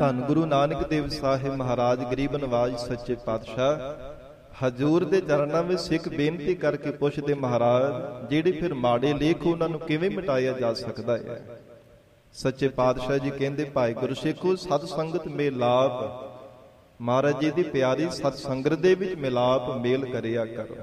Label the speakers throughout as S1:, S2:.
S1: ਧੰਨ ਗੁਰੂ ਨਾਨਕ ਦੇਵ ਸਾਹਿਬ ਮਹਾਰਾਜ ਗਰੀਬ ਨਵਾਜ ਸੱਚੇ ਪਾਤਸ਼ਾਹ ਹਜ਼ੂਰ ਦੇ ਚਰਨਾਂ ਵਿੱਚ ਸਿੱਖ ਬੇਨਤੀ ਕਰਕੇ ਪੁੱਛਦੇ, ਮਹਾਰਾਜ ਜਿਹੜੇ ਫਿਰ ਮਾੜੇ ਲੇਖ ਉਹਨਾਂ ਨੂੰ ਕਿਵੇਂ ਮਿਟਾਇਆ ਜਾ ਸਕਦਾ ਹੈ? ਸੱਚੇ ਪਾਤਸ਼ਾਹ ਜੀ ਕਹਿੰਦੇ, ਭਾਈ ਗੁਰਸਿੱਖੋ ਸਤ ਸੰਗਤ ਮੇਲਾਪ, ਮਹਾਰਾਜ ਜੀ ਦੀ ਪਿਆਰੀ ਸਤ ਸੰਗਤ ਦੇ ਵਿੱਚ ਮਿਲਾਪ ਮੇਲ ਕਰਿਆ ਕਰੋ।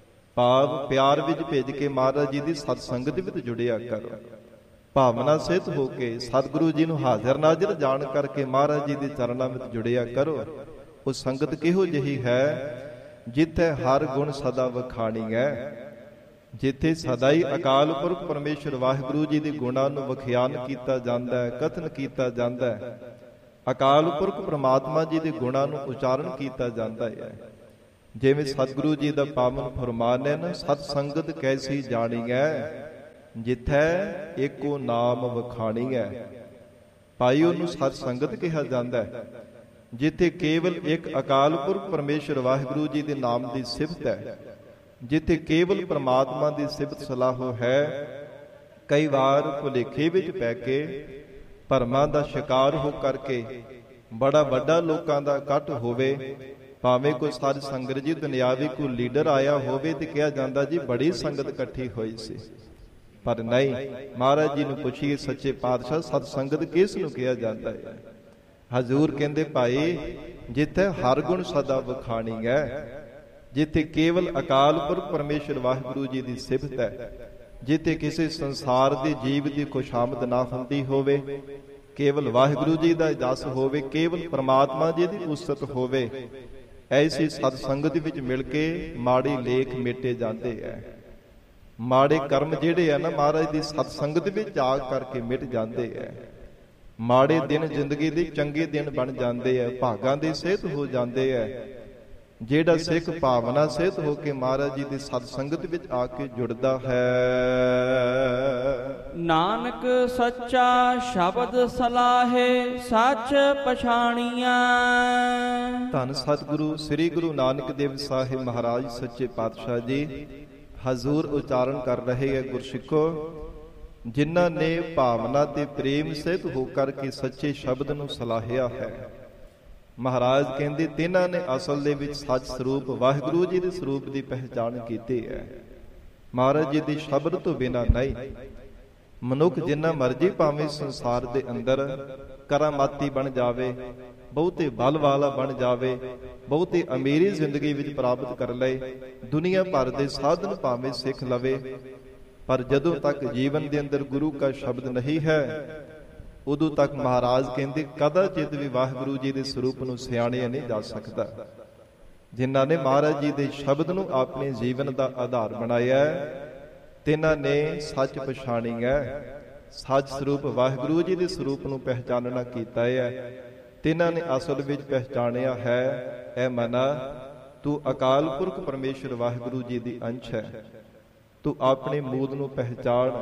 S1: ਭਾਵ ਪਿਆਰ ਵਿੱਚ ਭੇਜ ਕੇ ਮਹਾਰਾਜ ਜੀ ਦੀ ਸਤ ਸੰਗਤ ਵਿੱਚ ਜੁੜਿਆ ਕਰੋ। ਭਾਵਨਾ ਸਹਿਤ ਹੋ ਕੇ ਸਤਿਗੁਰੂ ਜੀ ਨੂੰ ਹਾਜ਼ਰ ਨਾਜ਼ਰ ਜਾਣ ਕਰਕੇ ਮਹਾਰਾਜ ਜੀ ਦੇ ਚਰਨਾਂ ਵਿੱਚ ਜੁੜਿਆ ਕਰੋ। ਉਹ ਸੰਗਤ ਕਿਹੋ ਜਿਹੀ ਹੈ? ਜਿੱਥੇ ਹਰ ਗੁਣ ਸਦਾ ਵਖਾਣੀ ਹੈ, ਜਿੱਥੇ ਸਦਾ ਹੀ ਅਕਾਲ ਪੁਰਖ ਪਰਮੇਸ਼ਰ ਵਾਹਿਗੁਰੂ ਜੀ ਦੇ ਗੁਣਾਂ ਨੂੰ ਵਖਿਆਨ ਕੀਤਾ ਜਾਂਦਾ ਹੈ, ਕਥਨ ਕੀਤਾ ਜਾਂਦਾ ਹੈ। ਅਕਾਲ ਪੁਰਖ ਪ੍ਰਮਾਤਮਾ ਜੀ ਦੇ ਗੁਣਾਂ ਨੂੰ ਉਚਾਰਨ ਕੀਤਾ ਜਾਂਦਾ ਹੈ। ਜਿਵੇਂ ਸਤਿਗੁਰੂ ਜੀ ਦਾ ਪਾਵਨ ਫਰਮਾਨ ਹੈ ਨਾ, ਸਤ ਸੰਗਤ ਕੈਸੀ ਜਾਣੀ ਹੈ, ਜਿੱਥੈ ਏਕੋ ਨਾਮ ਵਖਾਣੀ ਹੈ। ਭਾਈ ਉਹਨੂੰ ਸਤ ਸੰਗਤ ਕਿਹਾ ਜਾਂਦਾ ਹੈ ਜਿੱਥੇ ਕੇਵਲ ਇੱਕ ਅਕਾਲ ਪੁਰਖ ਪਰਮੇਸ਼ਰ ਵਾਹਿਗੁਰੂ ਜੀ ਦੇ ਨਾਮ ਦੀ ਸਿਫਤ ਹੈ, ਜਿੱਥੇ ਕੇਵਲ ਪ੍ਰਮਾਤਮਾ ਦੀ ਸਿਫਤ ਸਲਾਹੋ ਹੈ। ਕਈ ਵਾਰ ਭੁਲੇਖੇ ਵਿੱਚ ਪੈ ਕੇ ਭਰਮਾਂ ਦਾ ਸ਼ਿਕਾਰ ਹੋ ਕਰਕੇ ਬੜਾ ਵੱਡਾ ਲੋਕਾਂ ਦਾ ਇਕੱਠ ਹੋਵੇ, ਭਾਵੇਂ ਕੋਈ ਸਾਧ ਸੰਗਤ ਜੀ ਦੁਨਿਆਵੀ ਕੋਈ ਲੀਡਰ ਆਇਆ ਹੋਵੇ ਤੇ ਕਿਹਾ ਜਾਂਦਾ ਜੀ ਬੜੀ ਸੰਗਤ ਇਕੱਠੀ ਹੋਈ ਸੀ। ਪਰ ਨਹੀਂ, ਮਹਾਰਾਜ ਜੀ ਨੂੰ ਪੁੱਛੀਏ ਸੱਚੇ ਪਾਤਸ਼ਾਹ ਸਤ ਸੰਗਤ ਕਿਸ ਨੂੰ ਕਿਹਾ ਜਾਂਦਾ ਹੈ? ਹਜ਼ੂਰ ਕਹਿੰਦੇ, ਭਾਈ ਜਿੱਥੇ ਹਰ ਗੁਣ ਸਦਾ ਵਖਾਣੀ ਹੈ, ਜਿੱਥੇ ਕੇਵਲ ਅਕਾਲ ਪੁਰਖ ਪਰਮੇਸ਼ਰ ਵਾਹਿਗੁਰੂ ਜੀ ਦੀ ਸਿਫਤ ਹੈ, ਜਿੱਥੇ ਕਿਸੇ ਸੰਸਾਰ ਦੇ ਜੀਵ ਦੀ ਖੁਸ਼ਾਮਦ ਨਾ ਹੁੰਦੀ ਹੋਵੇ, ਕੇਵਲ ਵਾਹਿਗੁਰੂ ਜੀ ਦਾ ਜਸ ਹੋਵੇ, ਕੇਵਲ ਪ੍ਰਮਾਤਮਾ ਜੀ ਦੀ ਉਸਤਤ ਹੋਵੇ, ਐਸੀ ਸਤ ਸੰਗਤ ਵਿੱਚ ਮਿਲ ਕੇ ਮਾੜੇ ਲੇਖ ਮਿਟੇ ਜਾਂਦੇ ਹੈ। ਮਾੜੇ ਕਰਮ ਜਿਹੜੇ ਆ ਨਾ ਮਹਾਰਾਜ ਦੀ ਸਤ ਸੰਗਤ ਵਿੱਚ ਆ ਕਰਕੇ ਮਿਟ ਜਾਂਦੇ ਹੈ। ਮਾੜੇ ਦਿਨ ਜ਼ਿੰਦਗੀ ਦੇ ਚੰਗੇ ਦਿਨ ਬਣ ਜਾਂਦੇ ਹੈ, ਭਾਗਾਂ ਦੇ ਸਿਹਤ ਹੋ ਜਾਂਦੇ ਹੈ। ਜਿਹੜਾ ਸਿੱਖ ਭਾਵਨਾ ਸਿਹਤ ਹੋ ਕੇ ਮਹਾਰਾਜ ਜੀ ਦੀ ਸਤ ਸੰਗਤ ਵਿੱਚ ਆ ਕੇ ਜੁੜਦਾ ਹੈ,
S2: ਨਾਨਕ ਸੱਚਾ ਸ਼ਬਦ ਸਲਾਹੇ ਸੱਚ ਪਛਾਣੀਆਂ।
S1: ਧੰਨ ਸਤਿਗੁਰੂ ਸ੍ਰੀ ਗੁਰੂ ਨਾਨਕ ਦੇਵ ਸਾਹਿਬ ਮਹਾਰਾਜ ਸੱਚੇ ਪਾਤਸ਼ਾਹ ਜੀ ਹਜ਼ੂਰ ਉਚਾਰਨ ਕਰ ਰਹੇ ਹੈ, ਗੁਰਸਿੱਖੋ ਜਿਨ੍ਹਾਂ ਨੇ ਭਾਵਨਾ ਤੇ ਪ੍ਰੇਮ ਸਹਿਤ ਹੋ ਕਰਕੇ ਸੱਚੇ ਸ਼ਬਦ ਨੂੰ ਸਲਾਹਿਆ ਹੈ। ਮਹਾਰਾਜ ਕਹਿੰਦੇ ਤਿਨਾਂ ਨੇ ਅਸਲ ਦੇ ਵਿੱਚ ਸੱਚ ਸਰੂਪ ਵਾਹਿਗੁਰੂ ਜੀ ਦੇ ਸਰੂਪ ਦੀ ਪਹਿਚਾਣ ਕੀਤੀ ਹੈ। ਮਹਾਰਾਜ ਜੀ ਦੇ ਸ਼ਬਦ ਤੋਂ ਬਿਨਾਂ ਨਹੀਂ। ਮਨੁੱਖ ਜਿੰਨਾ ਮਰਜੀ ਭਾਵੇਂ ਸੰਸਾਰ ਦੇ ਅੰਦਰ ਕਰਾਮਾਤੀ ਬਣ ਜਾਵੇ, ਬਹੁਤੇ ਬਲ ਵਾਲਾ ਬਣ ਜਾਵੇ, ਬਹੁਤੀ ਅਮੀਰੀ ਜ਼ਿੰਦਗੀ ਵਿੱਚ ਪ੍ਰਾਪਤ ਕਰ ਲਏ, ਦੁਨੀਆ ਭਰ ਦੇ ਸਾਧਨ ਭਾਵੇਂ ਸਿੱਖ ਲਵੇ, ਪਰ ਜਦੋਂ ਤੱਕ ਜੀਵਨ ਦੇ ਅੰਦਰ ਗੁਰੂ ਦਾ ਸ਼ਬਦ ਨਹੀਂ ਹੈ, ਉਦੋਂ ਤੱਕ ਮਹਾਰਾਜ ਕਹਿੰਦੇ ਕਦਾਚਿਤ ਵੀ ਵਾਹਿਗੁਰੂ ਜੀ ਦੇ ਸਰੂਪ ਨੂੰ ਸਿਆਣਿਆ ਨਹੀਂ ਜਾ ਸਕਦਾ। ਜਿਨ੍ਹਾਂ ਨੇ ਮਹਾਰਾਜ ਜੀ ਦੇ ਸ਼ਬਦ ਨੂੰ ਆਪਣੇ ਜੀਵਨ ਦਾ ਆਧਾਰ ਬਣਾਇਆ, ਤਿਨਾਂ ਨੇ ਸੱਚ ਪਛਾਣੀ ਹੈ। ਸੱਚ ਸਰੂਪ ਵਾਹਿਗੁਰੂ ਜੀ ਦੇ ਸਰੂਪ ਨੂੰ ਪਹਿਚਾਨਣਾ ਕੀਤਾ ਹੈ। ਤਿਨਾਂ ਨੇ ਅਸਲ ਵਿੱਚ ਪਹਿਚਾਣਿਆ ਹੈ, ਐ ਮਨਾ ਤੂੰ ਅਕਾਲ ਪੁਰਖ ਪਰਮੇਸ਼ਰ ਵਾਹਿਗੁਰੂ ਜੀ ਦੀ ਅੰਸ਼ ਹੈ। ਤੂੰ ਆਪਣੇ ਮੂਲ ਨੂੰ ਪਹਿਚਾਣ,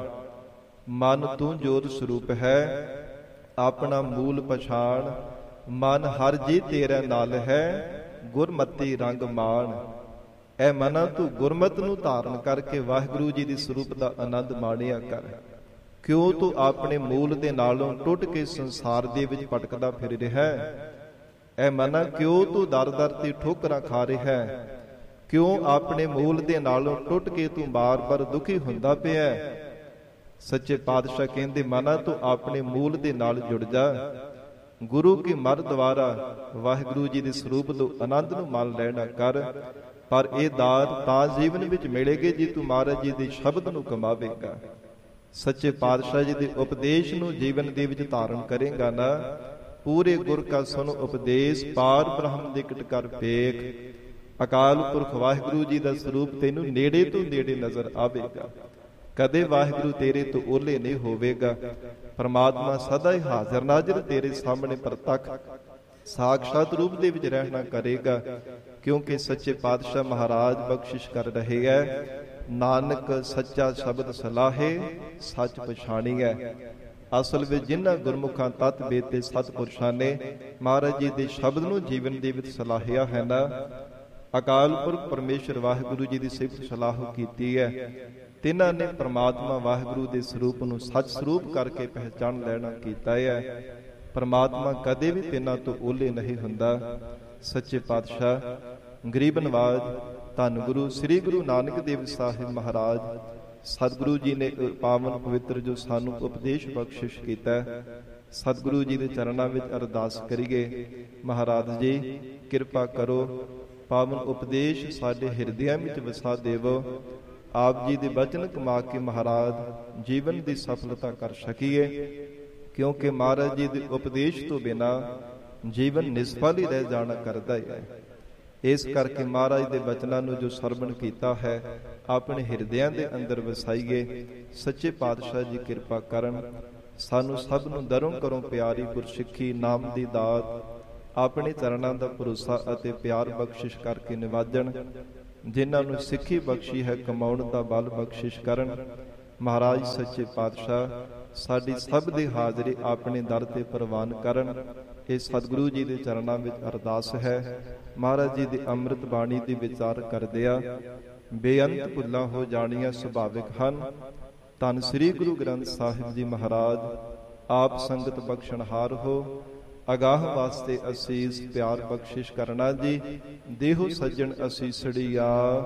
S1: ਮਨ ਤੂੰ ਜੋਤ ਸਰੂਪ ਹੈ, ਆਪਣਾ ਮੂਲ ਪਛਾਣ, ਮਨ ਹਰ ਜੀ ਤੇਰੇ ਨਾਲ ਹੈ, ਗੁਰਮਤੀ ਰੰਗ ਮਾਣ। ਐ ਮਨਾ ਤੂੰ ਗੁਰਮਤ ਨੂੰ ਧਾਰਨ ਕਰਕੇ ਵਾਹਿਗੁਰੂ ਜੀ ਦੇ ਸਰੂਪ ਦਾ ਆਨੰਦ ਮਾਣਿਆ ਕਰ। ਕਿਉਂ ਤੂੰ ਆਪਣੇ ਮੂਲ ਦੇ ਨਾਲੋਂ ਟੁੱਟ ਕੇ ਸੰਸਾਰ ਦੇ ਵਿੱਚ ਭਟਕਦਾ ਫਿਰ ਰਿਹਾ ਹੈ? ਐ ਮਨਾ ਕਿਉਂ ਤੂੰ ਦਰ ਦਰ ਤੇ ਠੋਕਰਾਂ ਖਾ ਰਿਹਾ ਹੈ? ਕਿਉਂ ਆਪਣੇ ਮੂਲ ਦੇ ਨਾਲੋਂ ਟੁੱਟ ਕੇ ਤੂੰ ਬਾਰ-ਬਾਰ ਦੁਖੀ ਹੁੰਦਾ ਪਿਆ? ਸੱਚੇ ਪਾਤਸ਼ਾਹ ਕਹਿੰਦੇ ਮਨਾ ਤੂੰ ਆਪਣੇ ਮੂਲ ਦੇ ਨਾਲ ਜੁੜ ਜਾ। ਗੁਰੂ ਕੀ ਮਰ ਦੁਆਰਾ ਵਾਹਿਗੁਰੂ ਜੀ ਦੇ ਸਰੂਪ ਤੋਂ ਆਨੰਦ ਨੂੰ ਮੰਨ ਲੈਣਾ ਕਰ। ਪਰ ਇਹ ਦਾਤ ਤਾਂ ਜੀਵਨ ਵਿੱਚ ਮਿਲੇਗੀ ਜੇ ਤੂੰ ਮਹਾਰਾਜ ਜੀ ਦੇ ਸ਼ਬਦ ਨੂੰ ਕਮਾਵੇਂਗਾ, ਸੱਚੇ ਪਾਤਸ਼ਾਹ ਜੀ ਦੇ ਉਪਦੇਸ਼ ਨੂੰ ਜੀਵਨ ਦੇ ਵਿੱਚ ਧਾਰਨ ਕਰੇਗਾ ਨਾ। ਪੂਰੇ ਗੁਰ ਕਾ ਸੁਨ ਉਪਦੇਸ਼, ਪਾਰ ਬ੍ਰਹਮ ਨਿਕਟ ਕਰ ਵੇਖ। ਅਕਾਲ ਪੁਰਖ ਵਾਹਿਗੁਰੂ ਜੀ ਦਾ ਸਰੂਪ ਤੈਨੂੰ ਨੇੜੇ ਤੋਂ ਨੇੜੇ ਨਜ਼ਰ ਆਵੇਗਾ। ਕਦੇ ਵਾਹਿਗੁਰੂ ਤੇਰੇ ਤੋਂ ਓਹਲੇ ਨਹੀਂ ਹੋਵੇਗਾ। ਪਰਮਾਤਮਾ ਸਦਾ ਹੀ ਹਾਜ਼ਰ ਨਾਜ਼ਰ ਤੇਰੇ ਸਾਹਮਣੇ ਪ੍ਰਤੱਖ ਸਾਖਸ਼ਾਤ ਰੂਪ ਦੇ ਵਿੱਚ ਰਹਿਣਾ ਕਰੇਗਾ। ਕਿਉਂਕਿ ਸੱਚੇ ਪਾਤਸ਼ਾਹ ਮਹਾਰਾਜ ਬਖਸ਼ਿਸ਼ ਕਰ ਰਹੇ ਹੈ, ਨਾਨਕ ਸੱਚਾ ਸ਼ਬਦ ਸਲਾਹੇ ਸੱਚ ਪਛਾਣੀਐ। ਅਸਲ ਵਿੱਚ ਜਿਨ੍ਹਾਂ ਗੁਰਮੁਖਾਂ ਤਤ ਬੇਤੇ ਸਤਿਪੁਰਸ਼ਾਂ ਨੇ ਮਹਾਰਾਜ ਜੀ ਦੇ ਸ਼ਬਦ ਨੂੰ ਜੀਵਨ ਦੇ ਵਿੱਚ ਸਲਾਹਿਆ ਹੈ ਨਾ, ਅਕਾਲ ਪੁਰਖ ਪਰਮੇਸ਼ਰ ਵਾਹਿਗੁਰੂ ਜੀ ਦੀ ਸਿਫਤ ਸਲਾਹ ਕੀਤੀ ਹੈ। ਤਿਨਾਂ ਨੇ ਪ੍ਰਮਾਤਮਾ ਵਾਹਿਗੁਰੂ ਦੇ ਸਰੂਪ ਨੂੰ ਸੱਚ ਸਰੂਪ ਕਰਕੇ ਪਹਿਚਾਨ ਲੈਣਾ ਕੀਤਾ ਹੈ। ਪਰਮਾਤਮਾ ਕਦੇ ਵੀ ਤਿੰਨਾਂ ਤੋਂ ਓਹਲੇ ਨਹੀਂ ਹੁੰਦਾ। ਸੱਚੇ ਪਾਤਸ਼ਾਹ ਗਰੀਬ ਨਵਾਜ ਧੰਨ ਗੁਰੂ ਸ੍ਰੀ ਗੁਰੂ ਨਾਨਕ ਦੇਵ ਸਾਹਿਬ ਮਹਾਰਾਜ ਸਤਿਗੁਰੂ ਜੀ ਨੇ ਪਾਵਨ ਪਵਿੱਤਰ ਜੋ ਸਾਨੂੰ ਉਪਦੇਸ਼ ਬਖਸ਼ਿਸ਼ ਕੀਤਾ, ਸਤਿਗੁਰੂ ਜੀ ਦੇ ਚਰਨਾਂ ਵਿੱਚ ਅਰਦਾਸ ਕਰੀਏ। ਮਹਾਰਾਜ ਜੀ ਕਿਰਪਾ ਕਰੋ, ਪਾਵਨ ਉਪਦੇਸ਼ ਸਾਡੇ ਹਿਰਦਿਆਂ ਵਿੱਚ ਵਸਾ ਦੇਵੋ। ਆਪ ਜੀ ਦੇ ਬਚਨ ਕਮਾ ਕੇ ਮਹਾਰਾਜ ਜੀਵਨ ਦੀ ਸਫਲਤਾ ਕਰ ਸਕੀਏ, ਕਿਉਂਕਿ ਮਹਾਰਾਜ ਜੀ ਦੇ ਉਪਦੇਸ਼ ਤੋਂ ਬਿਨਾਂ ਜੀਵਨ ਨਿਸਫਲ ਹੀ ਰਹਿ ਜਾਣਾ ਕਰਦਾ ਹੈ। ਇਸ ਕਰਕੇ ਮਹਾਰਾਜ ਦੇ ਬਚਨਾਂ ਨੂੰ ਜੋ ਸਰਵਣ ਕੀਤਾ ਹੈ ਆਪਣੇ ਹਿਰਦਿਆਂ ਦੇ ਅੰਦਰ ਵਸਾਈਏ। ਸੱਚੇ ਪਾਤਸ਼ਾਹ ਜੀ ਕਿਰਪਾ ਕਰਨ, ਸਾਨੂੰ ਸਭ ਨੂੰ ਦਰੋਂ ਕਰੋਂ ਪਿਆਰੀ ਗੁਰਸਿੱਖੀ ਨਾਮ ਦੀ ਦਾਤ ਆਪਣੇ ਚਰਨਾਂ ਦਾ ਭਰੋਸਾ ਅਤੇ ਪਿਆਰ ਬਖਸ਼ਿਸ਼ ਕਰਕੇ ਨਿਵਾਜਣ। ਜਿਨ੍ਹਾਂ ਨੂੰ ਸਿੱਖੀ ਬਖਸ਼ੀ ਹੈ ਕਮਾਉਣ ਦਾ ਬਲ ਬਖਸ਼ਿਸ਼ ਕਰਨ। ਮਹਾਰਾਜ ਸੱਚੇ ਪਾਤਸ਼ਾਹ ਸਾਡੀ ਸਭ ਦੀ ਹਾਜ਼ਰੀ ਆਪਣੇ ਦਰ ਤੇ ਪ੍ਰਵਾਨ ਕਰਨ। ਇਹ ਸਤਿਗੁਰੂ ਜੀ ਦੇ ਚਰਨਾਂ ਵਿੱਚ ਅਰਦਾਸ ਹੈ। ਮਹਾਰਾਜ ਜੀ ਦੀ ਅੰਮ੍ਰਿਤ ਬਾਣੀ ਦੀ ਵਿਚਾਰ ਕਰਦਿਆਂ ਬੇਅੰਤ ਭੁੱਲਾਂ ਹੋ ਜਾਣੀਆਂ ਸੁਭਾਵਿਕ ਹਨ। ਧੰਨ ਸ੍ਰੀ ਗੁਰੂ ਗ੍ਰੰਥ ਸਾਹਿਬ ਜੀ ਮਹਾਰਾਜ ਆਪ ਸੰਗਤ ਬਖਸ਼ਣਹਾਰ ਹੋ। ਅਗਾਹ ਵਾਸਤੇ ਅਸੀਸ ਪਿਆਰ ਬਖਸ਼ਿਸ਼ ਕਰਨਾ ਜੀ। ਦੇਹੋ ਸੱਜਣ ਅਸੀਸੜੀਆ।